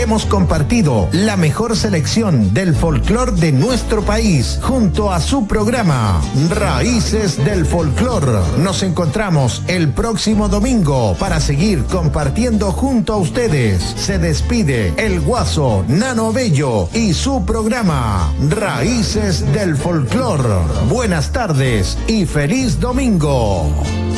hemos compartido la mejor selección del folclor de nuestro país junto a su programa Raíces del Folclor. Nos encontramos el próximo domingo para seguir compartiendo junto a ustedes. Se despide el Guaso Nano Bello y su programa Raíces del Folclor. Buenas tardes y feliz domingo.